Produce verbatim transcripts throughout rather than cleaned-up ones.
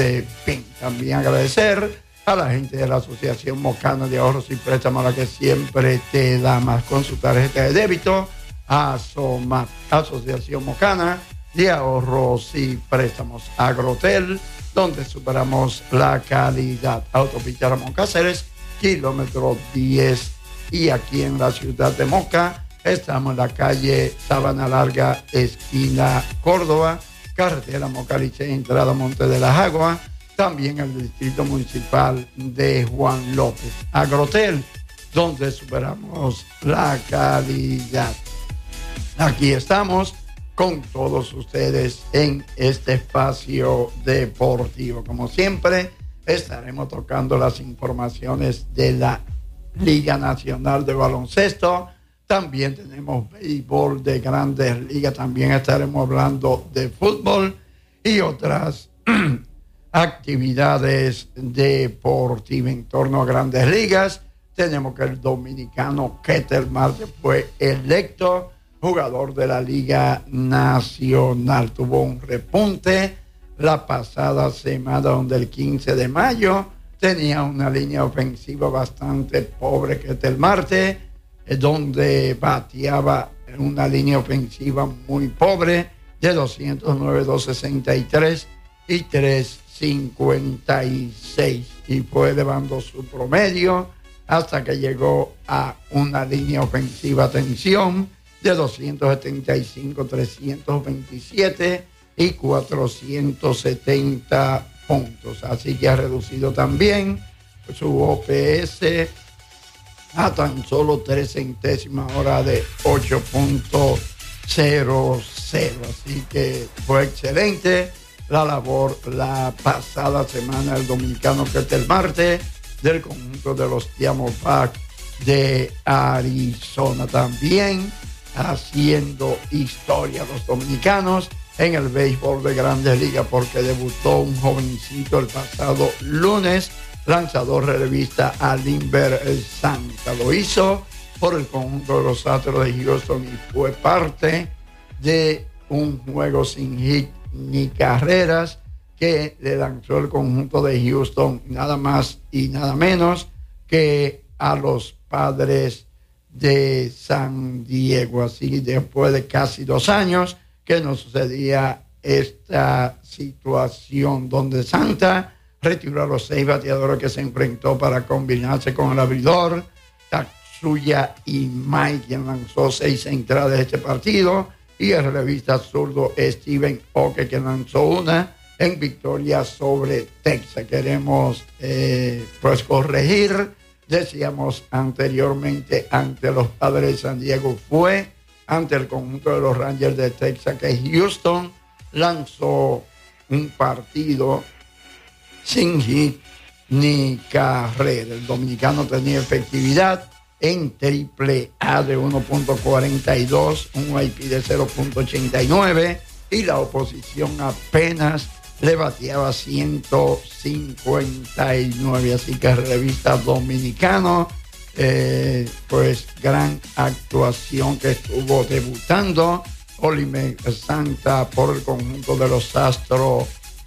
este fin. También agradecer a la gente de la Asociación Mocana de Ahorros y Préstamos, la que siempre te da más con su tarjeta de débito. ASOMAP, Asociación Mocana de Ahorros y Préstamos. Agrotel, donde superamos la calidad. Autopista Ramón Cáceres, kilómetro diez. Y aquí en la ciudad de Moca estamos en la calle Sabana Larga, esquina Córdoba, carretera Moca Licey, entrada Monte de las Aguas. También el distrito municipal de Juan López. Agrotel, donde superamos la calidad. Aquí estamos con todos ustedes en este espacio deportivo. Como siempre, estaremos tocando las informaciones de la Liga Nacional de Baloncesto. También tenemos béisbol de Grandes Ligas. También estaremos hablando de fútbol y otras actividades deportivas en torno a Grandes Ligas. Tenemos que el dominicano Ketel Marte fue electo jugador de la Liga Nacional. Tuvo un repunte la pasada semana, donde el quince de mayo tenía una línea ofensiva bastante pobre, Ketel Marte, donde bateaba en una línea ofensiva muy pobre de doscientos nueve, doscientos sesenta y tres y trescientos cincuenta y seis, y fue elevando su promedio hasta que llegó a una línea ofensiva, atención, de doscientos setenta y cinco, trescientos veintisiete y cuatrocientos setenta puntos. Así que ha reducido también su O P S a tan solo tres centésimas hora de ocho punto cero cero. Así que fue excelente la labor la pasada semana el dominicano Ketel Marte del conjunto de los Diamondbacks de Arizona. También haciendo historia los dominicanos en el béisbol de Grandes Ligas, porque debutó un jovencito el pasado lunes, lanzador relevista Alimber Santa. Lo hizo por el conjunto de los Astros de Houston y fue parte de un juego sin hit ni carreras que le lanzó el conjunto de Houston, nada más y nada menos que a los Padres de San Diego. Así, después de casi dos años que no sucedía esta situación, donde Santa retiró a los seis bateadores que se enfrentó para combinarse con el abridor Tatsuya Imai, quien lanzó seis entradas de este partido, y el relevista zurdo Steven Oke, que lanzó una en victoria sobre Texas. Queremos eh, pues corregir, decíamos anteriormente, ante los Padres de San Diego fue ante el conjunto de los Rangers de Texas, que Houston lanzó un partido sin hit ni carrera. El dominicano tenía efectividad en triple A de uno punto cuarenta y dos, un I P de cero punto ochenta y nueve, y la oposición apenas le bateaba ciento cincuenta y nueve. Así que el relevista dominicano, eh, pues gran actuación que estuvo debutando Alimber Santa por el conjunto de los Astros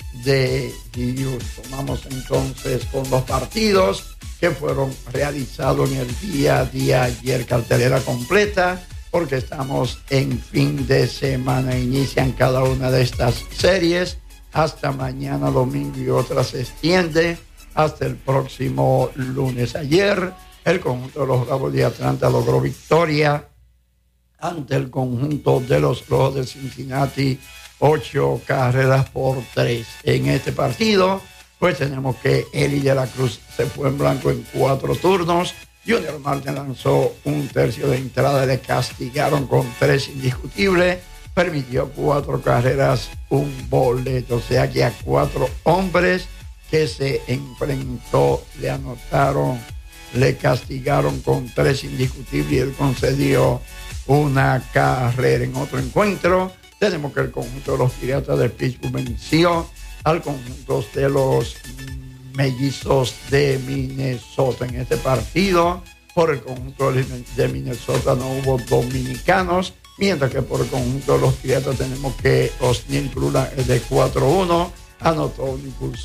de Houston. Vamos entonces con los partidos que fueron realizados en el día de ayer. Cartelera completa, porque estamos en fin de semana. Inician cada una de estas series hasta mañana domingo, y otra se extiende hasta el próximo lunes. Ayer el conjunto de los Bravos de Atlanta logró victoria ante el conjunto de los Rojos de Cincinnati, ocho carreras por tres. En este partido pues tenemos que Eli de la Cruz se fue en blanco en cuatro turnos. Junior Martin lanzó un tercio de entrada, le castigaron con tres indiscutibles, permitió cuatro carreras, un boleto. O sea que a cuatro hombres que se enfrentó le anotaron, le castigaron con tres indiscutibles, y él concedió una carrera. En otro encuentro tenemos que el conjunto de los Piratas de Pittsburgh venció al conjunto de los Mellizos de Minnesota. En este partido, por el conjunto de Minnesota no hubo dominicanos, mientras que por el conjunto de los Piratas tenemos que Osniel Cruz de cuatro uno anotó un impulso